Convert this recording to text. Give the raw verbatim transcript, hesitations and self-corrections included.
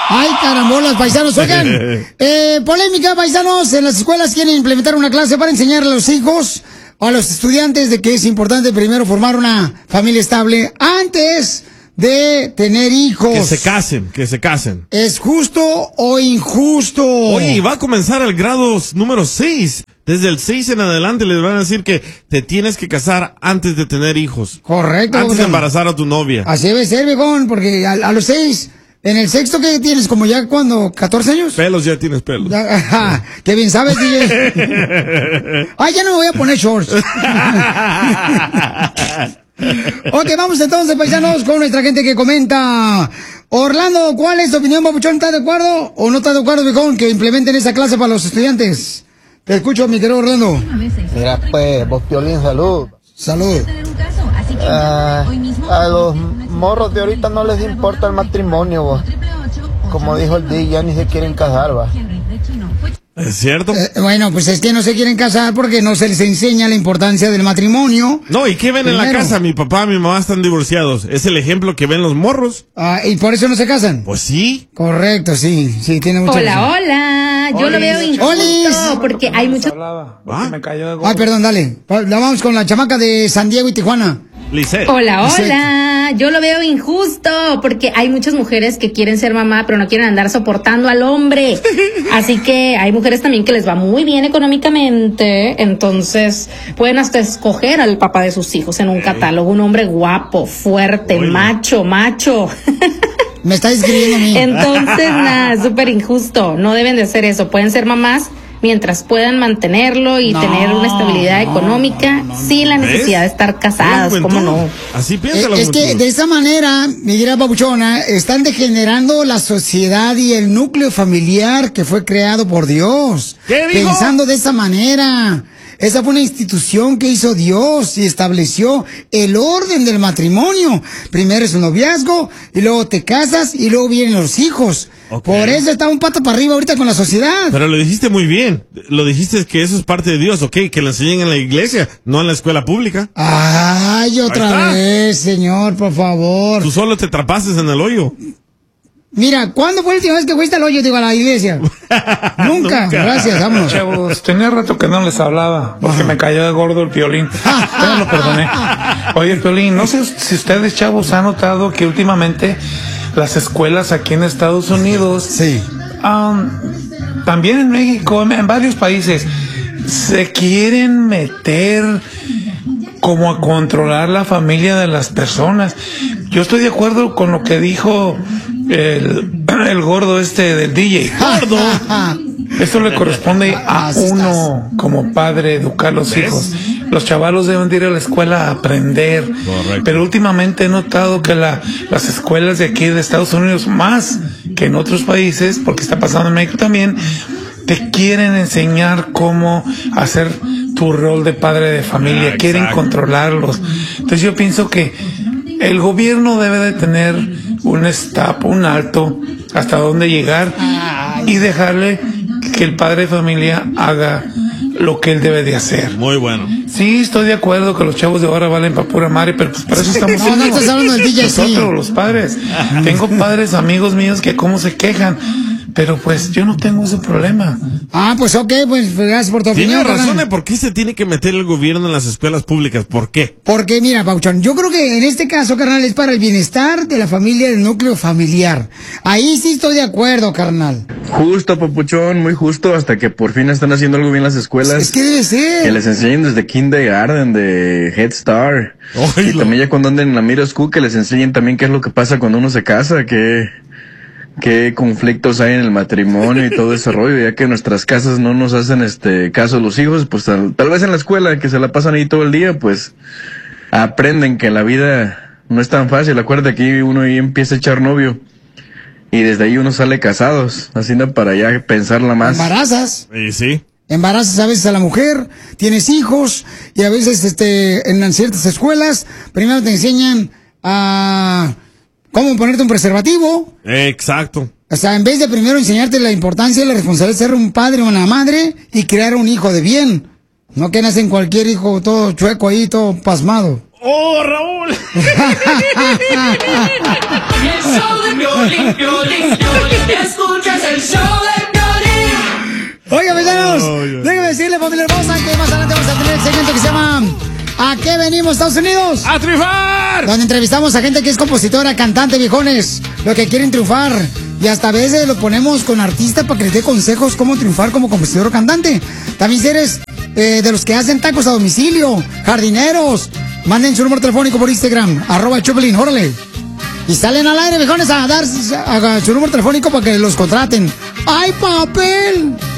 Ay, carambolas, paisanos. Oigan, eh, polémica, paisanos. En las escuelas quieren implementar una clase para enseñarle a los hijos, a los estudiantes, de que es importante primero formar una familia estable antes de tener hijos. Que se casen, que se casen. ¿Es justo o injusto? Oye, y va a comenzar el grado número seis. Desde el seis en adelante les van a decir que te tienes que casar antes de tener hijos. Correcto. Antes o sea, de embarazar a tu novia. Así debe ser, viejón, porque a, a los seis, en el sexto que tienes, como ya cuando, catorce años. Pelos, ya tienes pelos. Ajá, que bien sabes, D J. Ay, ya no me voy a poner shorts. Ok, vamos entonces, paisanos, con nuestra gente que comenta. Orlando, ¿cuál es tu opinión, papuchón? ¿Estás de acuerdo o no estás de acuerdo, viejón, que implementen esa clase para los estudiantes? Te escucho, mi querido Orlando. Mira, pues, vos, Piolín, salud. Salud. Uh, a los morros de ahorita no les importa el matrimonio, vos. Como dijo el D J, ya ni se quieren casar, va. ¿Es cierto? Eh, bueno, pues es que no se quieren casar porque no se les enseña la importancia del matrimonio. No, ¿y qué ven Primero. en la casa? Mi papá, mi mamá están divorciados. ¿Es el ejemplo que ven los morros? Ah, ¿y por eso no se casan? Pues sí. Correcto, sí, sí, tiene mucha Hola, razón. hola. Yo Olis. lo veo injusto Olis. porque hay muchos... ¿Ah? Me cayó de Ay, perdón, dale. La vamos con la chamaca de San Diego y Tijuana. Lisette. Hola, Lisette. hola. Yo lo veo injusto porque hay muchas mujeres que quieren ser mamá, pero no quieren andar soportando al hombre. Así que hay mujeres también que les va muy bien económicamente, entonces pueden hasta escoger al papá de sus hijos en un catálogo, un hombre guapo, fuerte, Oye. macho, macho. Me está escribiendo a mí. Entonces, nada, súper injusto. No deben de hacer eso. Pueden ser mamás mientras puedan mantenerlo y No, tener una estabilidad no, económica no, no, sin la ¿Ves? necesidad de estar casadas, La ¿cómo juventud. no? Así Eh, piensa la es que juventud. de esa manera, mi querida papuchona, están degenerando la sociedad y el núcleo familiar que fue creado por Dios. ¿Qué dijo? Pensando de esa manera. Esa fue una institución que hizo Dios y estableció el orden del matrimonio. Primero es un noviazgo, y luego te casas, y luego vienen los hijos. Ok. Por eso está un pato para arriba ahorita con la sociedad. Pero lo dijiste muy bien. Lo dijiste que eso es parte de Dios, ok, que lo enseñen en la iglesia, no en la escuela pública. Ay, otra Ahí está. vez, señor, por favor. Tú solo te trapaste en el hoyo. Mira, ¿cuándo fue la última vez que fuiste al hoyo, digo, a la iglesia? Nunca. Nunca. Gracias, vámonos. Chavos, tenía rato que no les hablaba porque me cayó de gordo el Piolín. Ya lo perdoné. Oye, Piolín, no sé si ustedes, chavos, han notado que últimamente las escuelas aquí en Estados Unidos, Sí. um, también en México, en, en varios países, se quieren meter como a controlar la familia de las personas. Yo estoy de acuerdo con lo que dijo el, el gordo este del D J. Gordo. Esto le corresponde a Así estás. uno como padre educar a los ¿Ves? hijos. Los chavalos deben de ir a la escuela a aprender. Correcto. Pero últimamente he notado que la, las escuelas de aquí de Estados Unidos, más que en otros países, porque está pasando en México también, te quieren enseñar cómo hacer tu rol de padre de familia, Ah, quieren exacto. controlarlos. Entonces yo pienso que el gobierno debe de tener un stop, un alto, hasta dónde llegar y dejarle que el padre de familia haga lo que él debe de hacer. Muy bueno. Sí, estoy de acuerdo que los chavos de ahora valen para pura madre, pero pues para eso estamos. No, no estás hablando del D J, sí. Nosotros, los padres. Tengo padres, amigos míos que cómo se quejan, pero pues yo no tengo ese problema. Ah, pues ok, pues gracias por tu Tiene opinión. razón carnal. de por qué se tiene que meter el gobierno en las escuelas públicas. ¿Por qué? Porque mira, Pauchón, yo creo que en este caso, carnal, es para el bienestar de la familia, del núcleo familiar. Ahí sí estoy de acuerdo, carnal. Justo, papuchón, muy justo, hasta que por fin están haciendo algo bien las escuelas. Es que debe ser. Que les enseñen desde kindergarten, de Head Start. Y Oílo. también ya cuando anden en la middle school, que les enseñen también qué es lo que pasa cuando uno se casa, qué, qué conflictos hay en el matrimonio y todo ese rollo, ya que en nuestras casas no nos hacen este caso los hijos, pues tal, tal vez en la escuela, que se la pasan ahí todo el día, pues aprenden que la vida no es tan fácil. Acuérdate que uno ahí empieza a echar novio. Y desde ahí uno sale casados, haciendo para ya pensarla más. Embarazas. Y sí. Embarazas a veces a la mujer, tienes hijos, y a veces este en ciertas escuelas primero te enseñan a cómo ponerte un preservativo. Exacto. O sea, en vez de primero enseñarte la importancia y la responsabilidad de ser un padre o una madre y crear un hijo de bien. No que nacen cualquier hijo todo chueco ahí, todo pasmado. ¡Oh, Raúl! El show de Piolín, Piolín, Piolín. Escuchas el show de Piolín. Oiga, paisanos, déjenme decirle, familia hermosa, que más adelante vamos a tener el segmento que se llama ¿A qué venimos, Estados Unidos? ¡A triunfar! Donde entrevistamos a gente que es compositora, cantante, viejones, lo que quieren triunfar. Y hasta a veces lo ponemos con artistas para que les dé consejos cómo triunfar como compositor o cantante. También si eres eh, de los que hacen tacos a domicilio, jardineros, manden su número telefónico por Instagram, arroba Choplin, órale. Y salen al aire, viejones, a dar a, a su número telefónico para que los contraten. ¡Ay, papel!